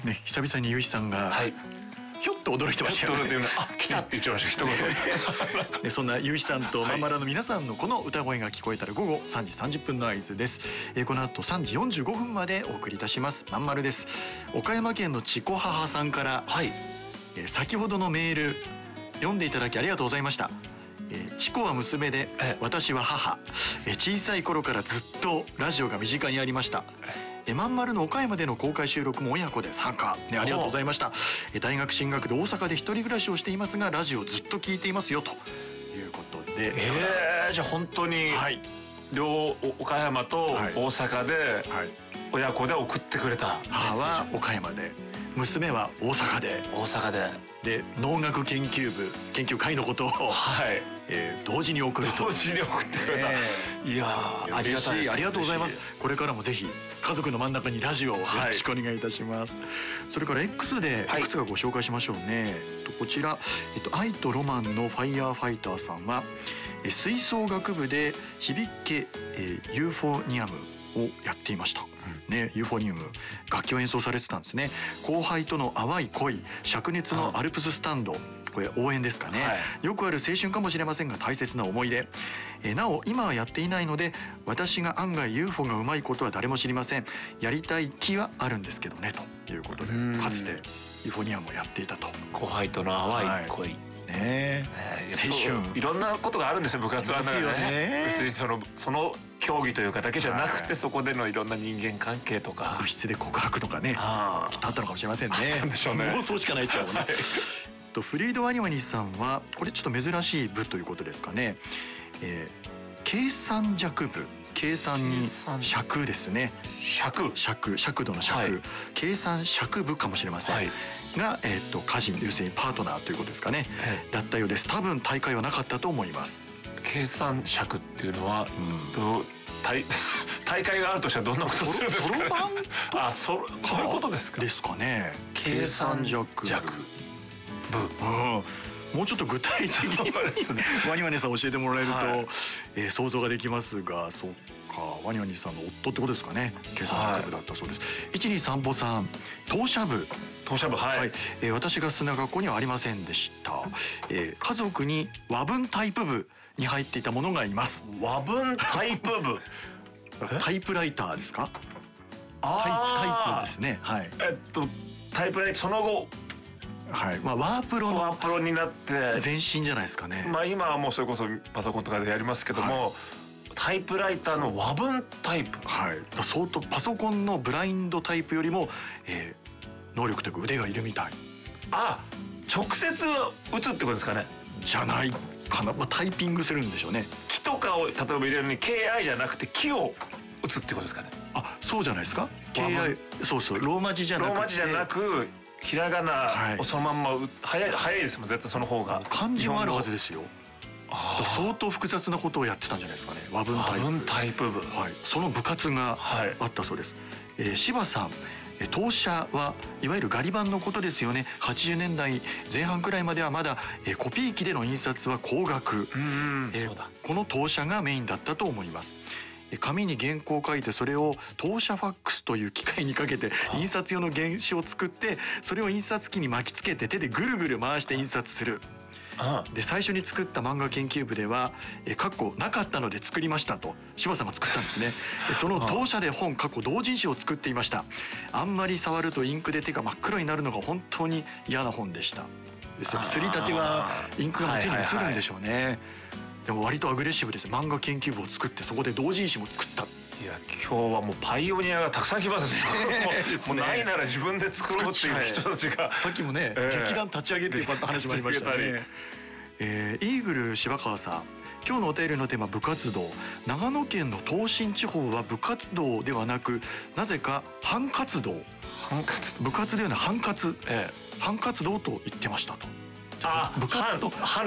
ね、久々にゆうひさんが、ひょっと驚いてましたよね。 あ、来たって言っちゃいました一言でそんなゆうひさんとまんまらの皆さんのこの歌声が聞こえたら午後3時30分の合図です。この後3時45分までお送りいたします。まんまるです。岡山県のちこ母さんから、先ほどのメール読んでいただきありがとうございました。チコは娘で私は母。小さい頃からずっとラジオが身近にありました。まんまるの岡山での公開収録も親子で参加、ありがとうございました。大学進学で大阪で一人暮らしをしていますがラジオをずっと聞いていますよということで、 じゃあ本当に、両岡山と大阪で親子で送ってくれた。 母は岡山で娘は大阪で農学研究部研究会のことを、同時に送ると。 同時に送ってくれた。いやありがたいです。 ありがとうございます。これからもぜひ家族の真ん中にラジオをよろしくお願いいたします。それから X でいくつかご紹介しましょうね。こちら、愛とロマンのファイヤーファイターさんは吹奏楽部で響け、ユーフォニアムをやっていました、ユーフォニウム楽器を演奏されてたんですね。後輩との淡い恋、灼熱のアルプススタンド、これ応援ですかね、よくある青春かもしれませんが大切な思い出。なお今はやっていないので私が案外 UFO がうまいことは誰も知りません。やりたい気はあるんですけどねということで、かつてユーフォニアムをやっていたと。 後輩との淡い恋、青春、いろんなことがあるんですよ部活はね。別にその競技というかだけじゃなくて、そこでのいろんな人間関係とか部室で告白とかね、きっとあったのかもしれませんね。妄想しかないですからね。フリード・ワニワニさんはこれちょっと珍しい部ということですかね。計算尺部、計算に尺ですね。尺度の尺、計算尺部かもしれませんが、歌人、要するにパートナーということですかね、だったようです。多分大会はなかったと思います。 計算尺っていうのは、大会があるとしたらどんなことするんですかね。そういうことですか。 ですかね。計算尺部、もうちょっと具体的にワニワニさん教えてもらえると、想像ができますが、そっか、ワニワニさんの夫ってことですかね。計算学部だったそうです。123歩さん、投射部、私が進んだ学校にはありませんでした。家族に和文タイプ部に入っていた者がいます。 和文タイプ部タイプライターですか。タイプですね。 タイプライター、その後ワープロになって前身じゃないですかね。 今はもうそれこそパソコンとかでやりますけども、タイプライターの和文タイプ、 相当パソコンのブラインドタイプよりも、能力というか腕がいるみたい。 直接打つってことですかね。 じゃないかな、タイピングするんでしょうね。 木とかを例えば入れるのに KI じゃなくて木を打つってことですかね。 そうじゃないですか。 KI、そうローマ字じゃなくひらがなをそのまんま早いですもん絶対その方が。 漢字もあるはずですよ。相当複雑なことをやってたんじゃないですかね。和文タイプ部、その部活があったそうです。柴さん、投射はいわゆるガリ版のことですよね。80年代前半くらいまではまだコピー機での印刷は高額、この投射がメインだったと思います。紙に原稿を書いてそれを投射ファックスという機械にかけて印刷用の原紙を作って、それを印刷機に巻きつけて手でぐるぐる回して印刷する。で最初に作った漫画研究部ではなかったので作りましたと柴さんが作ったんですね。その投射で本同人誌を作っていました。あんまり触るとインクで手が真っ黒になるのが本当に嫌な本でした。すりたてはインクが手に移るんでしょうね。でも割とアグレッシブです。漫画研究部を作ってそこで同人誌も作った。 いや今日はもうパイオニアがたくさん来ますね。もうないなら自分で作ろうっていう人たちが、 さっきもね、劇団立ち上げっていう話もありましたね。イーグル柴川さん、今日のお便りのテーマ部活動。長野県の東信地方は部活動ではなくなぜか班活動、部活ではない班活動と言ってましたと。部活と